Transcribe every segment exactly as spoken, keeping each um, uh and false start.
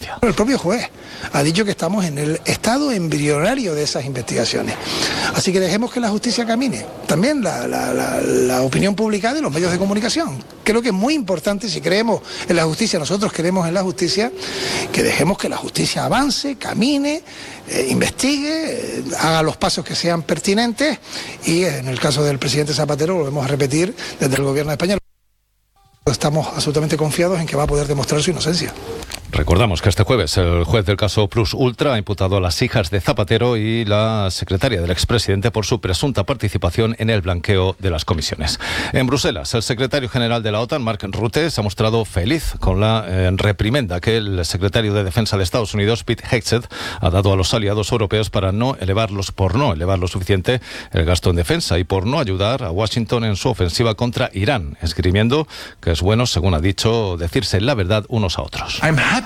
justicia. El propio juez ha dicho que estamos en el estado embrionario de esas investigaciones. Así que dejemos que la justicia camine. También la, la, la, la opinión publicada y los medios de comunicación. Creo que es muy importante, si creemos en la justicia, nosotros creemos en la justicia, que dejemos que la justicia avance, camine, eh, investigue, eh, haga los pasos que sean pertinentes y en el caso del presidente Zapatero, volvemos a repetir, desde el gobierno de España estamos absolutamente confiados en que va a poder demostrar su inocencia. Recordamos que este jueves el juez del caso Plus Ultra ha imputado a las hijas de Zapatero y la secretaria del expresidente por su presunta participación en el blanqueo de las comisiones. En Bruselas, el secretario general de la OTAN, Mark Rutte, se ha mostrado feliz con la eh, reprimenda que el secretario de Defensa de Estados Unidos, Pete Hegseth, ha dado a los aliados europeos para no elevarlos, por no elevar lo suficiente el gasto en defensa y por no ayudar a Washington en su ofensiva contra Irán, esgrimiendo que es bueno, según ha dicho, decirse la verdad unos a otros.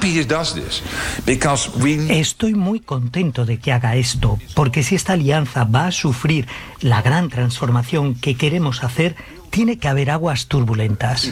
Estoy muy contento de que haga esto, porque si esta alianza va a sufrir la gran transformación que queremos hacer, tiene que haber aguas turbulentas.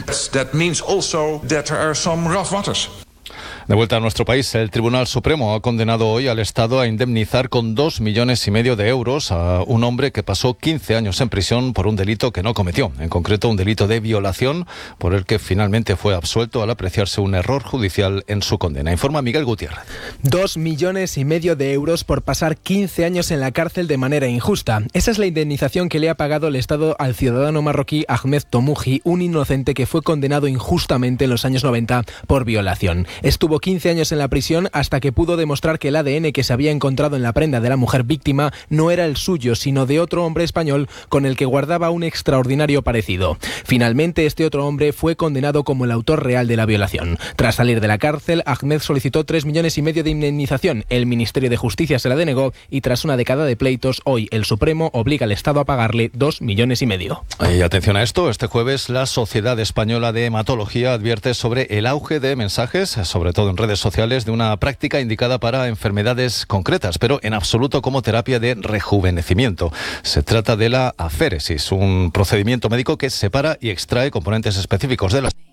De vuelta a nuestro país, el Tribunal Supremo ha condenado hoy al Estado a indemnizar con dos millones y medio de euros a un hombre que pasó quince años en prisión por un delito que no cometió, en concreto un delito de violación, por el que finalmente fue absuelto al apreciarse un error judicial en su condena. Informa Miguel Gutiérrez. Dos millones y medio de euros por pasar quince años en la cárcel de manera injusta. Esa es la indemnización que le ha pagado el Estado al ciudadano marroquí Ahmed Tomuji, un inocente que fue condenado injustamente en los años noventa por violación. Estuvo quince años en la prisión hasta que pudo demostrar que el A D N que se había encontrado en la prenda de la mujer víctima no era el suyo, sino de otro hombre español con el que guardaba un extraordinario parecido. Finalmente, este otro hombre fue condenado como el autor real de la violación. Tras salir de la cárcel, Ahmed solicitó tres millones y medio de indemnización. El Ministerio de Justicia se la denegó y tras una década de pleitos, hoy el Supremo obliga al Estado a pagarle dos millones y medio. Y atención a esto, este jueves la Sociedad Española de Hematología advierte sobre el auge de mensajes, sobre todo en redes sociales, de una práctica indicada para enfermedades concretas, pero en absoluto como terapia de rejuvenecimiento. Se trata de la aféresis, un procedimiento médico que separa y extrae componentes específicos de las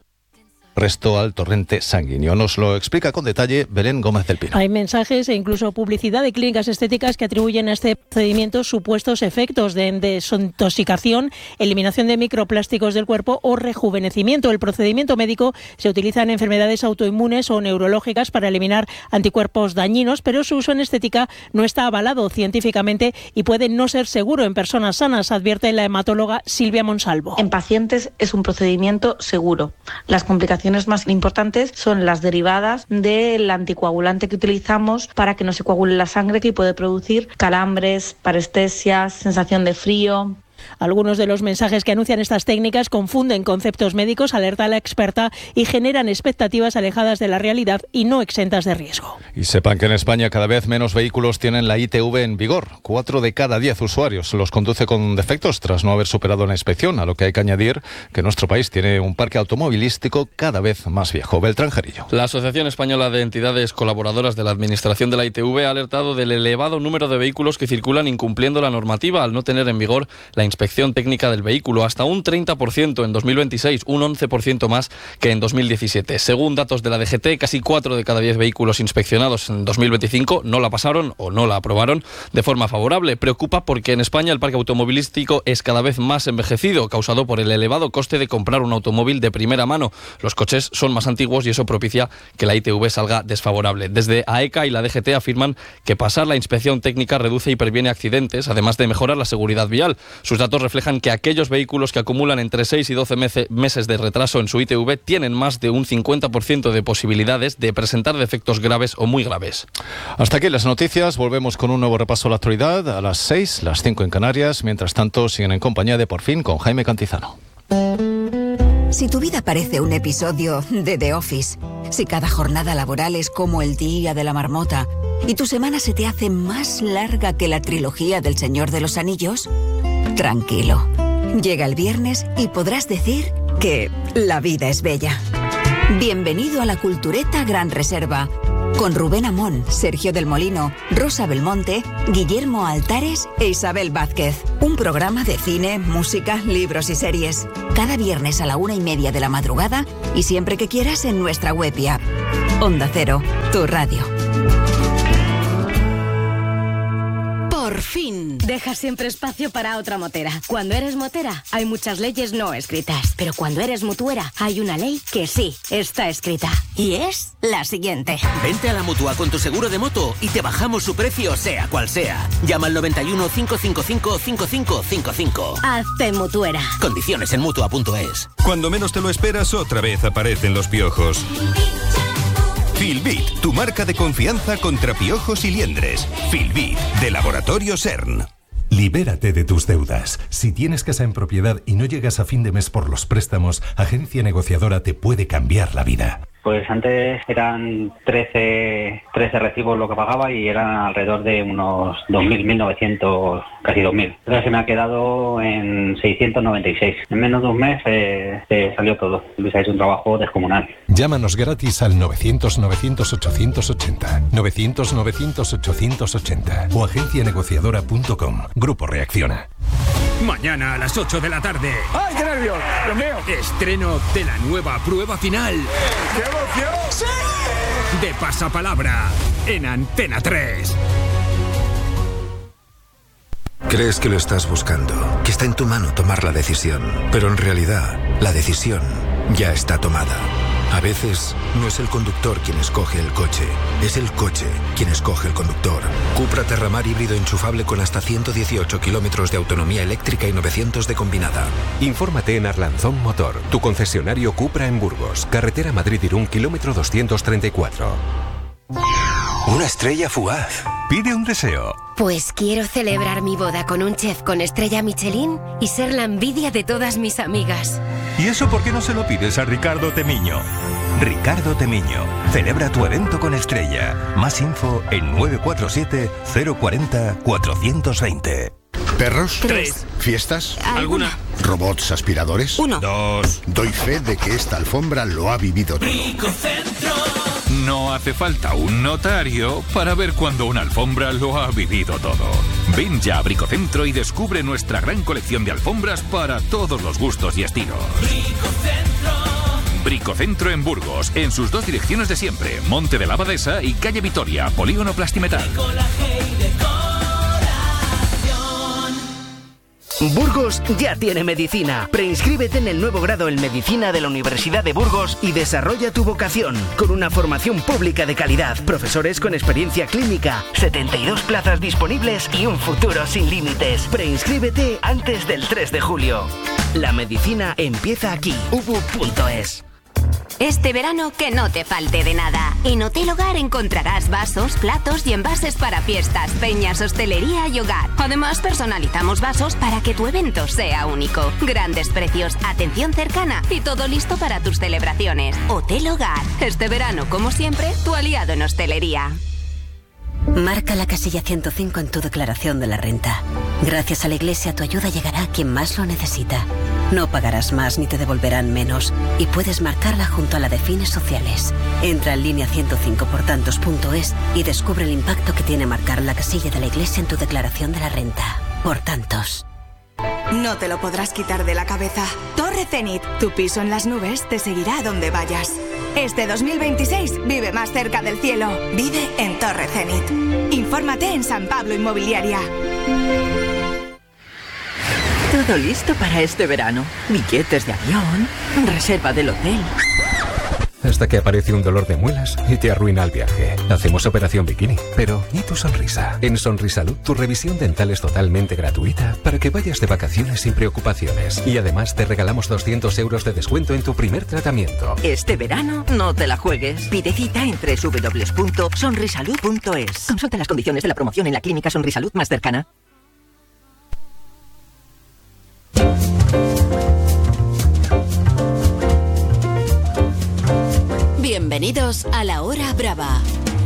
resto al torrente sanguíneo. Nos lo explica con detalle Belén Gómez del Pino. Hay mensajes e incluso publicidad de clínicas estéticas que atribuyen a este procedimiento supuestos efectos de desintoxicación, eliminación de microplásticos del cuerpo o rejuvenecimiento. El procedimiento médico se utiliza en enfermedades autoinmunes o neurológicas para eliminar anticuerpos dañinos, pero su uso en estética no está avalado científicamente y puede no ser seguro en personas sanas, advierte la hematóloga Silvia Monsalvo. En pacientes es un procedimiento seguro. Las complicaciones más importantes son las derivadas del anticoagulante que utilizamos para que no se coagule la sangre, que puede producir calambres, parestesias, sensación de frío. Algunos de los mensajes que anuncian estas técnicas confunden conceptos médicos, alerta a la experta, y generan expectativas alejadas de la realidad y no exentas de riesgo. Y sepan que en España cada vez menos vehículos tienen la I T V en vigor. Cuatro de cada diez usuarios los conduce con defectos tras no haber superado la inspección, a lo que hay que añadir que nuestro país tiene un parque automovilístico cada vez más viejo. Beltrán Jarillo. La Asociación Española de Entidades Colaboradoras de la Administración de la I T V ha alertado del elevado número de vehículos que circulan incumpliendo la normativa al no tener en vigor la inspección técnica del vehículo, hasta un treinta por ciento en dos mil veintiséis, un once por ciento más que en dos mil diecisiete. Según datos de la D G T, casi cuatro de cada diez vehículos inspeccionados en dos mil veinticinco no la pasaron o no la aprobaron de forma favorable. Preocupa porque en España el parque automovilístico es cada vez más envejecido, causado por el elevado coste de comprar un automóvil de primera mano. Los coches son más antiguos y eso propicia que la I T V salga desfavorable. Desde A E C A y la D G T afirman que pasar la inspección técnica reduce y previene accidentes, además de mejorar la seguridad vial. Sus datos reflejan que aquellos vehículos que acumulan entre seis y doce meses de retraso en su I T V tienen más de un cincuenta por ciento de posibilidades de presentar defectos graves o muy graves. Hasta aquí las noticias. Volvemos con un nuevo repaso a la actualidad a las seis, las cinco en Canarias. Mientras tanto, siguen en compañía de Por Fin con Jaime Cantizano. Si tu vida parece un episodio de The Office, si cada jornada laboral es como el día de la marmota y tu semana se te hace más larga que la trilogía del Señor de los Anillos, tranquilo. Llega el viernes y podrás decir que la vida es bella. Bienvenido a la Cultureta Gran Reserva, con Rubén Amón, Sergio del Molino, Rosa Belmonte, Guillermo Altares e Isabel Vázquez. Un programa de cine, música, libros y series. Cada viernes a la una y media de la madrugada y siempre que quieras en nuestra web y app. Onda Cero, tu radio. Por fin. Deja siempre espacio para otra motera. Cuando eres motera, hay muchas leyes no escritas. Pero cuando eres mutuera, hay una ley que sí está escrita. Y es la siguiente. Vente a la Mutua con tu seguro de moto y te bajamos su precio sea cual sea. Llama al noventa y uno, cinco cinco cinco, cinco cinco cinco cinco. Hazte mutuera. Condiciones en mutua punto es. Cuando menos te lo esperas, otra vez aparecen los piojos. Filbit, tu marca de confianza contra piojos y liendres. Filbit, de Laboratorio CERN. Libérate de tus deudas. Si tienes casa en propiedad y no llegas a fin de mes por los préstamos, Agencia Negociadora te puede cambiar la vida. Pues antes eran trece, trece recibos lo que pagaba y eran alrededor de unos dos mil, mil novecientos, casi dos mil. Ahora se me ha quedado en seiscientos noventa y seis. En menos de un mes eh, se salió todo. Luis ha hecho un trabajo descomunal. Llámanos gratis al novecientos, novecientos, ochocientos ochenta, novecientos, novecientos, ochocientos ochenta o agencia negociadora punto com. Grupo Reacciona. Mañana a las ocho de la tarde. ¡Ay, qué nervios! ¡Dios mío! Estreno de la nueva prueba final. ¡Qué emoción! ¡Sí! De Pasapalabra en Antena tres. Crees que lo estás buscando, que está en tu mano tomar la decisión, pero en realidad la decisión ya está tomada. A veces no es el conductor quien escoge el coche, es el coche quien escoge el conductor. Cupra Terramar híbrido enchufable con hasta ciento dieciocho kilómetros de autonomía eléctrica y novecientos de combinada. Infórmate en Arlanzón Motor, tu concesionario Cupra en Burgos, carretera Madrid-Irún, kilómetro doscientos treinta y cuatro. Una estrella fugaz. Pide un deseo. Pues quiero celebrar mi boda con un chef con estrella Michelin y ser la envidia de todas mis amigas. ¿Y eso por qué no se lo pides a Ricardo Temiño? Ricardo Temiño, celebra tu evento con estrella. Más info en nueve cuatro siete, cero cuatro cero, cuatro dos cero. ¿Perros? Tres. ¿Fiestas? ¿Alguna? ¿Robots aspiradores? Uno. Dos. Doy fe de que esta alfombra lo ha vivido todo. No hace falta un notario para ver cuando una alfombra lo ha vivido todo. Ven ya a Bricocentro y descubre nuestra gran colección de alfombras para todos los gustos y estilos. Bricocentro. Bricocentro en Burgos, en sus dos direcciones de siempre, Monte de la Abadesa y Calle Vitoria, Polígono Plastimetal. Burgos ya tiene medicina. Preinscríbete en el nuevo grado en Medicina de la Universidad de Burgos y desarrolla tu vocación con una formación pública de calidad, profesores con experiencia clínica, setenta y dos plazas disponibles y un futuro sin límites. Preinscríbete antes del tres de julio. La medicina empieza aquí. u b u punto es. Este verano que no te falte de nada. En Hotel Hogar encontrarás vasos, platos y envases para fiestas, peñas, hostelería y hogar. Además, personalizamos vasos para que tu evento sea único. Grandes precios, atención cercana y todo listo para tus celebraciones. Hotel Hogar. Este verano, como siempre, tu aliado en hostelería. Marca la casilla ciento cinco en tu declaración de la renta. Gracias a la Iglesia, tu ayuda llegará a quien más lo necesita. No pagarás más ni te devolverán menos. Y puedes marcarla junto a la de fines sociales. Entra en línea ciento cinco por tantos punto es y descubre el impacto que tiene marcar la casilla de la Iglesia en tu declaración de la renta. Por tantos. No te lo podrás quitar de la cabeza. Torre Zenit, tu piso en las nubes, te seguirá a donde vayas. Este dos mil veintiséis vive más cerca del cielo. Vive en Torre Zenit. Infórmate en San Pablo Inmobiliaria. Todo listo para este verano. Billetes de avión, reserva del hotel. Hasta que aparece un dolor de muelas y te arruina el viaje. Hacemos operación bikini. Pero, ¿y tu sonrisa? En Sonrisalud, tu revisión dental es totalmente gratuita para que vayas de vacaciones sin preocupaciones. Y además te regalamos doscientos euros de descuento en tu primer tratamiento. Este verano no te la juegues. Pide cita en doble u doble u doble u punto sonrisalud punto es. Consulta las condiciones de la promoción en la clínica Sonrisalud más cercana. Bienvenidos a La Hora Brava.